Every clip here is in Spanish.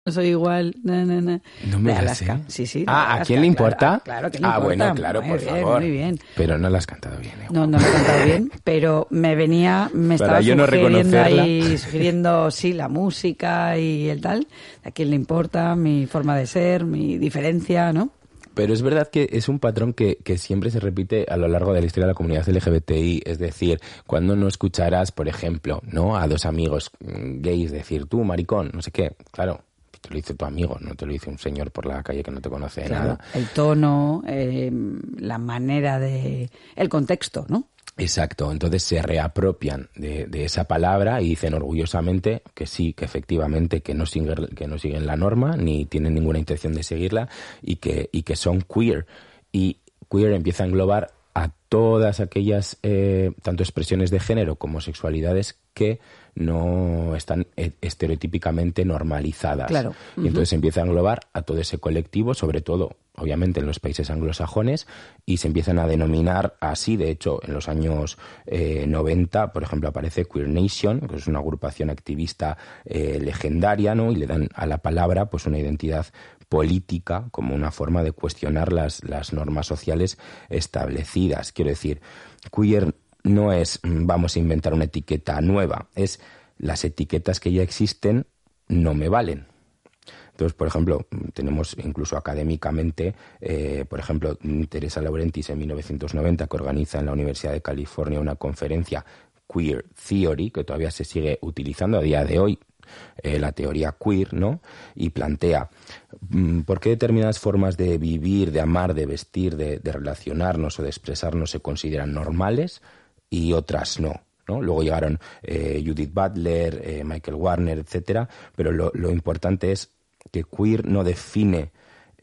soy igual. No me la sé. Sí. ¿A quién le importa? Claro que le importa. Bueno, claro, por favor. Muy bien. Pero no la has cantado bien. No lo he cantado bien, pero me estaba sugiriendo, sí, la música y el tal. A quién le importa, mi forma de ser, mi diferencia, ¿no? Pero es verdad que es un patrón que siempre se repite a lo largo de la historia de la comunidad LGBTI. Es decir, cuando no escucharás, por ejemplo, ¿no?, a dos amigos gays decir, tú, maricón, no sé qué. Claro, te lo dice tu amigo, no te lo dice un señor por la calle que no te conoce de nada. El tono, la manera el contexto, ¿no? Exacto, entonces se reapropian de esa palabra y dicen orgullosamente que sí, que efectivamente que no siguen la norma ni tienen ninguna intención de seguirla y que son queer. Y queer empieza a englobar a todas aquellas tanto expresiones de género como sexualidades que no están estereotípicamente normalizadas. Claro. Y entonces se empieza a englobar a todo ese colectivo, sobre todo, obviamente, en los países anglosajones, y se empiezan a denominar así. De hecho, en los años 90, por ejemplo, aparece Queer Nation, que es una agrupación activista legendaria, ¿no? Y le dan a la palabra pues una identidad política como una forma de cuestionar las normas sociales establecidas. Quiero decir, queer no es vamos a inventar una etiqueta nueva, es las etiquetas que ya existen no me valen. Entonces, por ejemplo, tenemos incluso académicamente, por ejemplo, Teresa Laurentis en 1990, que organiza en la Universidad de California una conferencia Queer Theory, que todavía se sigue utilizando a día de hoy, la teoría queer, ¿no? Y plantea por qué determinadas formas de vivir, de amar, de vestir, de relacionarnos o de expresarnos se consideran normales y otras no. ¿No? Luego llegaron Judith Butler, Michael Warner, etcétera, pero lo importante es que queer no define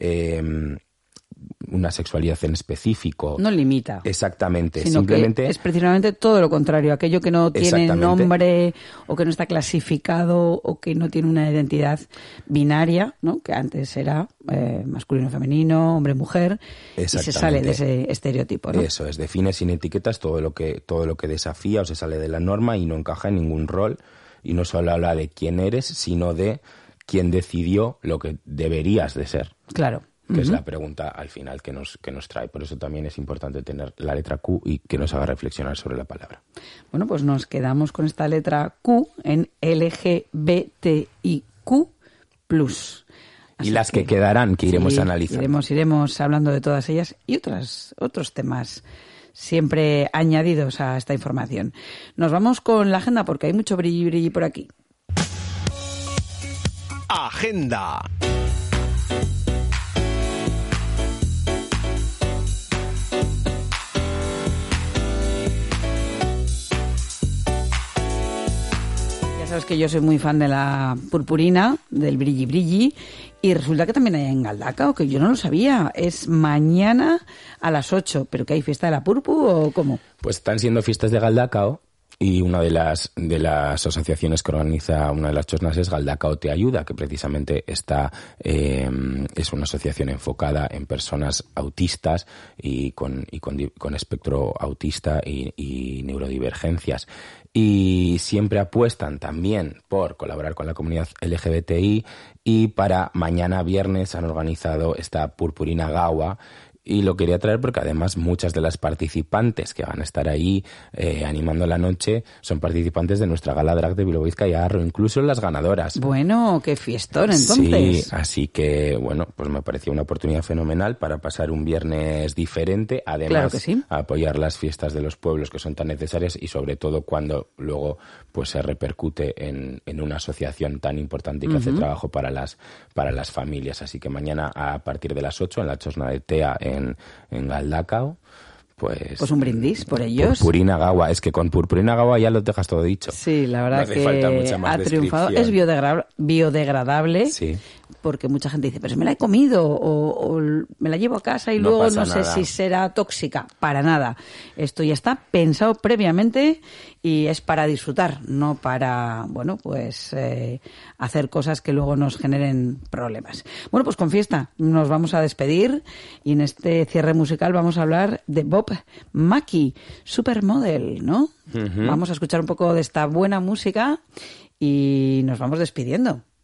una sexualidad en específico. No limita. Exactamente. Sino simplemente que es precisamente todo lo contrario. Aquello que no tiene nombre o que no está clasificado o que no tiene una identidad binaria, ¿no? Que antes era masculino, femenino, hombre, mujer, y se sale de ese estereotipo, ¿no? Eso es, define sin etiquetas todo lo que desafía o se sale de la norma y no encaja en ningún rol. Y no solo habla de quién eres, sino de quién decidió lo que deberías de ser. Claro. Que es la pregunta al final que nos trae. Por eso también es importante tener la letra Q y que nos haga reflexionar sobre la palabra. Bueno, pues nos quedamos con esta letra Q en LGBTIQ+. Y las que quedarán, que iremos analizando. Iremos hablando de todas ellas y otros temas siempre añadidos a esta información. Nos vamos con la agenda porque hay mucho brilli por aquí. Agenda. Sabes que yo soy muy fan de la purpurina, del brilli, y resulta que también hay en Galdacao, que yo no lo sabía. Es mañana a las 8, ¿pero que hay fiesta de la purpu o cómo? Pues están siendo fiestas de Galdacao y una de las asociaciones que organiza una de las chosnas es Galdacao Te Ayuda, que precisamente es una asociación enfocada en personas autistas y con espectro autista y neurodivergencias. Y siempre apuestan también por colaborar con la comunidad LGBTI y para mañana viernes han organizado esta Purpurina Gaua. Y lo quería traer porque además muchas de las participantes que van a estar ahí animando la noche son participantes de nuestra gala drag de Bilbao Bizkaia Arro, incluso las ganadoras. Bueno, qué fiestón entonces. Sí, así que bueno, pues me pareció una oportunidad fenomenal para pasar un viernes diferente, además claro que sí. a apoyar las fiestas de los pueblos que son tan necesarias y sobre todo cuando luego pues se repercute en una asociación tan importante y que hace trabajo para las familias. Así que mañana a partir de las 8 en la Chosna de Tea en Galdacao, pues un brindis por ellos. Purpurina Gaua, es que con Purpurina Gaua ya lo dejas todo dicho. Sí, la verdad no hace falta mucha más ha triunfado. Es biodegradable. Sí. Porque mucha gente dice, pero me la he comido o me la llevo a casa y luego no sé si será tóxica. Para nada. Esto ya está pensado previamente y es para disfrutar, no para, hacer cosas que luego nos generen problemas. Bueno, pues con fiesta nos vamos a despedir y en este cierre musical vamos a hablar de Bob Mackie, Supermodel, ¿no? Vamos a escuchar un poco de esta buena música y nos vamos despidiendo.